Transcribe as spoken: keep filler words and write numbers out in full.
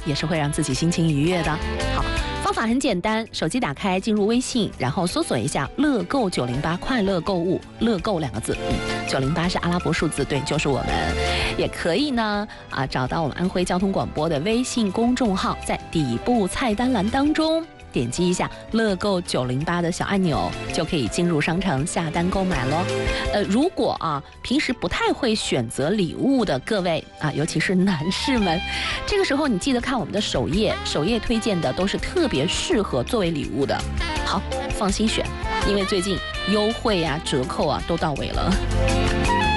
也是会让自己心情愉悦的。好，方法很简单，手机打开，进入微信，然后搜索一下乐购九零八，快乐购物，乐购两个字，嗯，九零八是阿拉伯数字，对，就是我们。也可以呢，啊，找到我们安徽交通广播的微信公众号，在底部菜单栏当中点击一下乐购九零八的小按钮，就可以进入商城下单购买咯。呃，如果啊平时不太会选择礼物的各位啊，尤其是男士们，这个时候你记得看我们的首页，首页推荐的都是特别适合作为礼物的。好，放心选，因为最近优惠啊、折扣啊都到位了。